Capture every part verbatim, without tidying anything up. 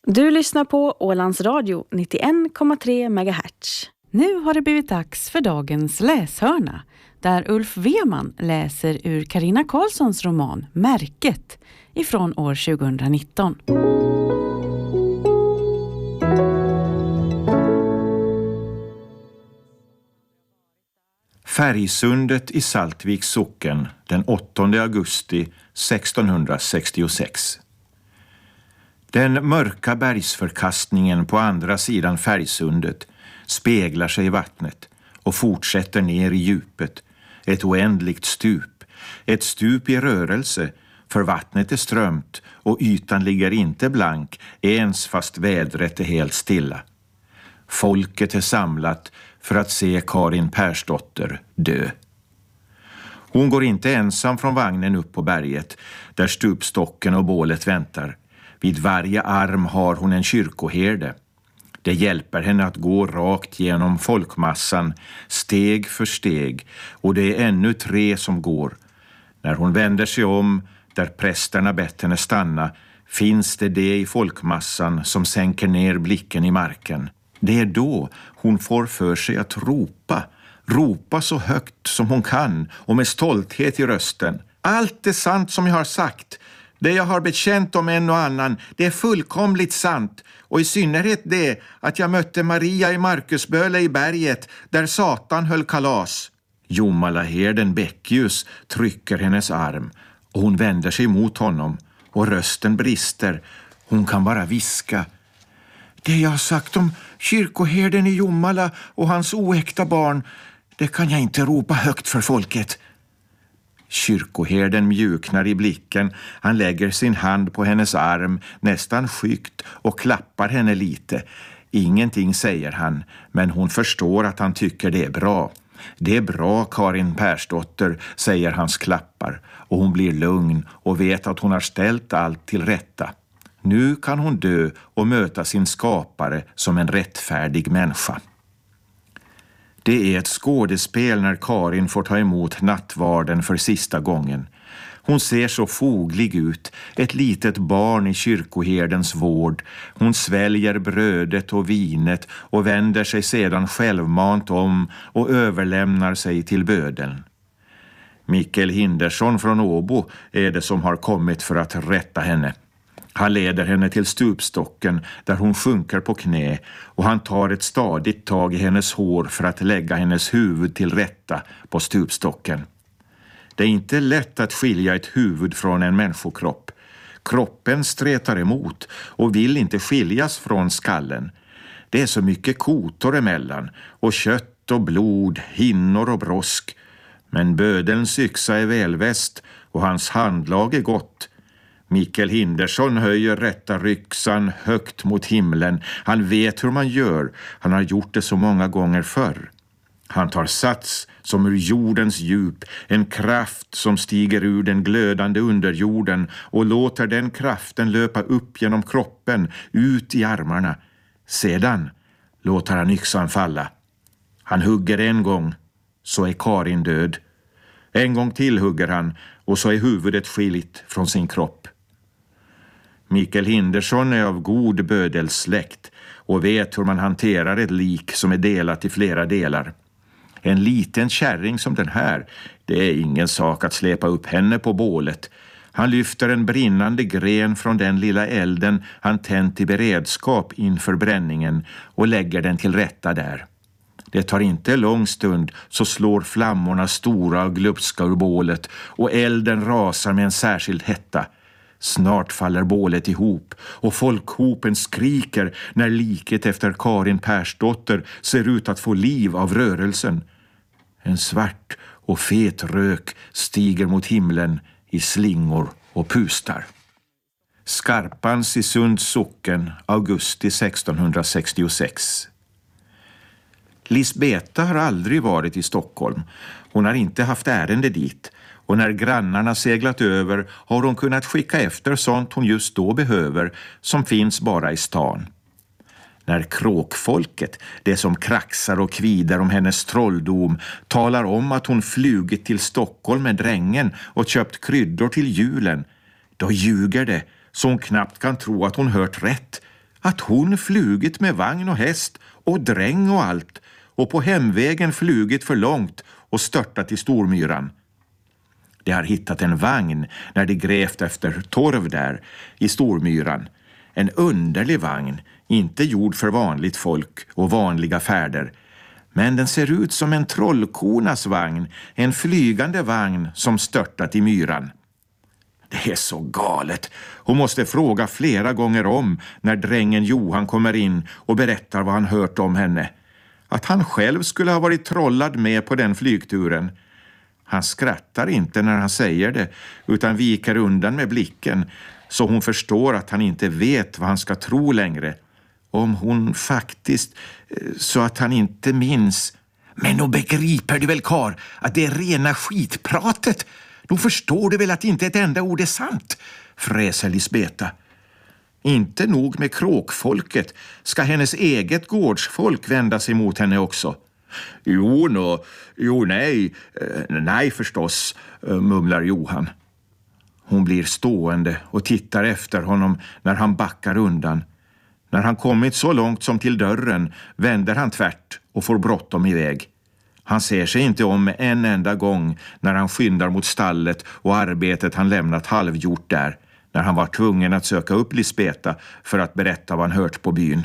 Du lyssnar på Ålands Radio nittioen komma tre megahertz. Nu har det blivit dags för dagens läshörna, där Ulf Weman läser ur Carina Karlssons roman Märket ifrån år tjugonitton. Färgsundet i Saltviks socken den åttonde augusti sextonhundrasextiosex. Den mörka bergsförkastningen på andra sidan Färgsundet speglar sig i vattnet och fortsätter ner i djupet. Ett oändligt stup. Ett stup i rörelse, för vattnet är strömt och ytan ligger inte blank ens fast vädret är helt stilla. Folket är samlat för att se Karin Persdotter dö. Hon går inte ensam från vagnen upp på berget, där stupstocken och bålet väntar. Vid varje arm har hon en kyrkoherde. Det hjälper henne att gå rakt genom folkmassan, steg för steg, och det är ännu tre som går. När hon vänder sig om, där prästerna bett henne stanna, finns det det i folkmassan som sänker ner blicken i marken. Det är då hon får för sig att ropa, ropa så högt som hon kan och med stolthet i rösten. Allt är sant som jag har sagt. Det jag har bekänt om en och annan, det är fullkomligt sant. Och i synnerhet det att jag mötte Maria i Markusböle i berget där Satan höll kalas. Jomalaherden Beckius trycker hennes arm och hon vänder sig mot honom och rösten brister. Hon kan bara viska. Det jag har sagt om kyrkoherden i Jomala och hans oäkta barn, det kan jag inte ropa högt för folket. Kyrkoherden mjuknar i blicken. Han lägger sin hand på hennes arm nästan skyggt och klappar henne lite. Ingenting säger han, men hon förstår att han tycker det är bra. Det är bra, Karin Persdotter, säger hans klappar, och hon blir lugn och vet att hon har ställt allt till rätta. Nu kan hon dö och möta sin skapare som en rättfärdig människa. Det är ett skådespel när Karin får ta emot nattvarden för sista gången. Hon ser så foglig ut, ett litet barn i kyrkoherdens vård. Hon sväljer brödet och vinet och vänder sig sedan självmant om och överlämnar sig till bödeln. Mikael Hindersson från Åbo är det som har kommit för att rätta henne. Han leder henne till stupstocken där hon sjunker på knä och han tar ett stadigt tag i hennes hår för att lägga hennes huvud till rätta på stupstocken. Det är inte lätt att skilja ett huvud från en människokropp. Kroppen stretar emot och vill inte skiljas från skallen. Det är så mycket kotor emellan och kött och blod, hinnor och brosk. Men bödelns yxa är välväst och hans handlag är gott. Mikael Hindersson höjer rätta ryxan högt mot himlen. Han vet hur man gör. Han har gjort det så många gånger förr. Han tar sats som ur jordens djup, en kraft som stiger ur den glödande underjorden och låter den kraften löpa upp genom kroppen, ut i armarna. Sedan låter han yxan falla. Han hugger en gång, så är Karin död. En gång till hugger han och så är huvudet skilt från sin kropp. Mikael Hindersson är av god bödelsläkt och vet hur man hanterar ett lik som är delat i flera delar. En liten kärring som den här, det är ingen sak att släpa upp henne på bålet. Han lyfter en brinnande gren från den lilla elden han tänt i beredskap inför bränningen och lägger den till rätta där. Det tar inte lång stund så slår flammorna stora och glupska ur bålet och elden rasar med en särskild hetta. Snart faller bålet ihop och folkhopen skriker när liket efter Karin Persdotter ser ut att få liv av rörelsen. En svart och fet rök stiger mot himlen i slingor och pustar. Skarpans i Sunds socken, augusti sextonhundrasextiosex. Lisbeta har aldrig varit i Stockholm. Hon har inte haft ärende dit. Och när grannarna seglat över har hon kunnat skicka efter sånt hon just då behöver som finns bara i stan. När kråkfolket, det som kraxar och kvider om hennes trolldom, talar om att hon flugit till Stockholm med drängen och köpt kryddor till julen, då ljuger det så hon knappt kan tro att hon hört rätt. att hon flugit med vagn och häst och dräng och allt och på hemvägen flugit för långt och störtat i Stormyran. De har hittat en vagn när de grävt efter torv där i Stormyran. En underlig vagn, inte gjord för vanligt folk och vanliga färder. Men den ser ut som en trollkonas vagn, en flygande vagn som störtat i myran. Det är så galet. Hon måste fråga flera gånger om när drängen Johan kommer in och berättar vad han hört om henne. Att han själv skulle ha varit trollad med på den flygturen. Han skrattar inte när han säger det utan viker undan med blicken så hon förstår att han inte vet vad han ska tro längre. Om hon faktiskt, så att han inte minns. Men då begriper du väl, kar, att det är rena skitpratet. Då förstår du väl att inte ett enda ord är sant, fräser Lisbeta. Inte nog med kråkfolket, ska hennes eget gårdsfolk vända sig mot henne också. Jo, no, jo nej, nej förstås, mumlar Johan. Hon blir stående och tittar efter honom när han backar undan. När han kommit så långt som till dörren vänder han tvärt och får bråttom iväg. Han ser sig inte om en enda gång när han skyndar mot stallet och arbetet han lämnat halvgjort där, när han var tvungen att söka upp Lisbeta för att berätta vad han hört på byn.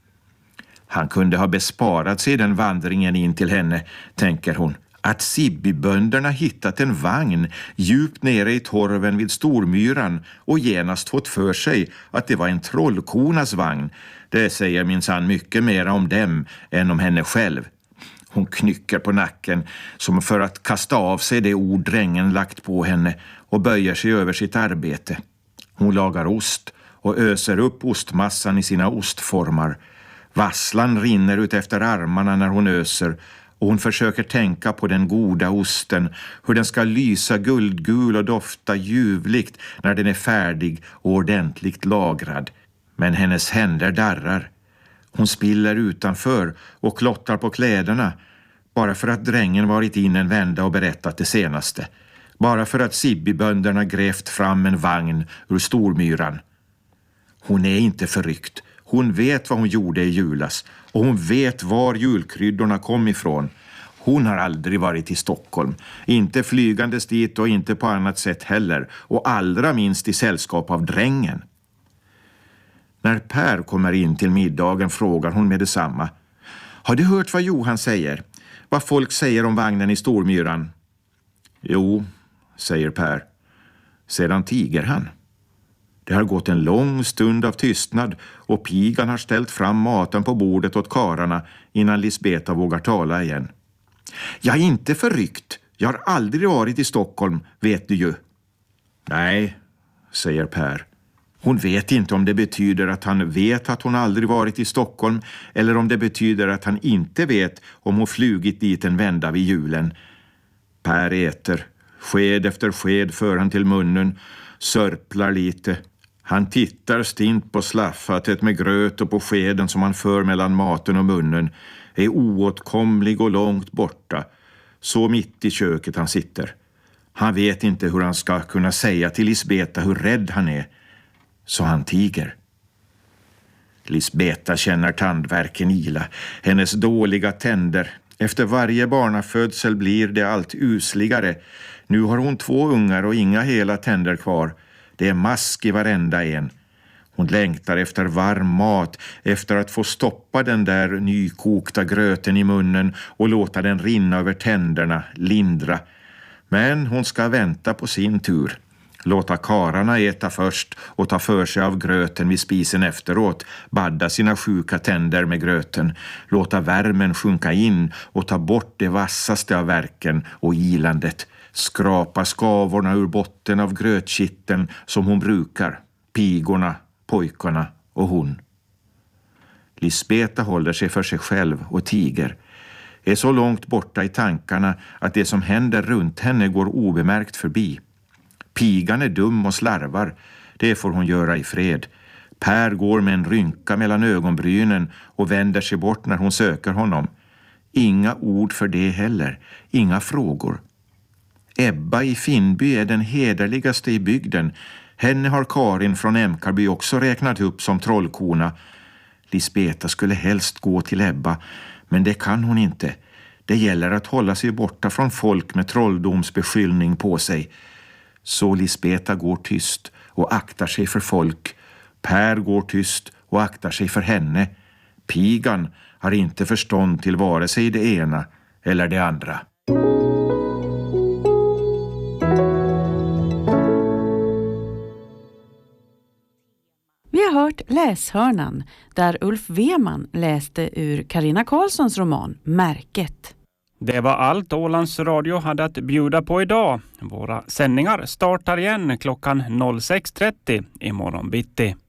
Han kunde ha besparat sig den vandringen in till henne, tänker hon. Att Sibbybönderna hittat en vagn djupt nere i torven vid Stormyran och genast fått för sig att det var en trollkonas vagn. Det säger minsann mycket mer om dem än om henne själv. Hon knycker på nacken som för att kasta av sig det ord drängen lagt på henne och böjer sig över sitt arbete. Hon lagar ost och öser upp ostmassan i sina ostformar. Vasslan rinner ut efter armarna när hon öser och hon försöker tänka på den goda osten, hur den ska lysa guldgul och dofta ljuvligt när den är färdig och ordentligt lagrad. Men hennes händer darrar. Hon spiller utanför och klottar på kläderna, bara för att drängen varit in en vända och berättat det senaste. Bara för att Sibbybönderna grävt fram en vagn ur Stormyran. Hon är inte förryckt. Hon vet vad hon gjorde i julas och hon vet var julkryddorna kom ifrån. Hon har aldrig varit i Stockholm, inte flygandes dit och inte på annat sätt heller, och allra minst i sällskap av drängen. När Per kommer in till middagen frågar hon med detsamma. Har du hört vad Johan säger? Vad folk säger om vagnen i Stormyran? Jo, säger Per. Sedan tiger han. Det har gått en lång stund av tystnad och pigan har ställt fram maten på bordet åt kararna innan Lisbeta vågar tala igen. Jag är inte förryckt. Jag har aldrig varit i Stockholm, vet du ju. Nej, säger Per. Hon vet inte om det betyder att han vet att hon aldrig varit i Stockholm eller om det betyder att han inte vet om hon flugit dit en vända vid julen. Per äter. Sked efter sked för han till munnen, sörplar lite. Han tittar stint på slaffatet med gröt och på skeden som han för mellan maten och munnen. Är oåtkomlig och långt borta. Så mitt i köket han sitter. Han vet inte hur han ska kunna säga till Lisbeta hur rädd han är. Så han tiger. Lisbeta känner tandvärken ila. Hennes dåliga tänder. Efter varje barnafödsel blir det allt usligare. Nu har hon två ungar och inga hela tänder kvar. Det är mask i varenda en. Hon längtar efter varm mat, efter att få stoppa den där nykokta gröten i munnen och låta den rinna över tänderna, lindra. Men hon ska vänta på sin tur. Låta kararna äta först och ta för sig av gröten vid spisen efteråt, badda sina sjuka tänder med gröten, låta värmen sjunka in och ta bort det vassaste av värken och ilandet, skrapa skavorna ur botten av grötkitten som hon brukar, pigorna, pojkarna och hon. Lisbeta håller sig för sig själv och tiger, är så långt borta i tankarna att det som händer runt henne går obemärkt förbi. Pigan är dum och slarvar, det får hon göra i fred. Per går med en rynka mellan ögonbrynen och vänder sig bort när hon söker honom. Inga ord för det heller, inga frågor. Ebba i Finnby är den hederligaste i bygden. Henne har Karin från Emkarby också räknat upp som trollkona. Lisbeta skulle helst gå till Ebba, men det kan hon inte. Det gäller att hålla sig borta från folk med trolldomsbeskyllning på sig. Så Lisbeta går tyst och aktar sig för folk. Per går tyst och aktar sig för henne. Pigan har inte förstånd till vare sig det ena eller det andra. Vi har hört Läshörnan där Ulf Weman läste ur Carina Karlssons roman Märket. Det var allt Ålands Radio hade att bjuda på idag. Våra sändningar startar igen klockan sex trettio imorgon bitti.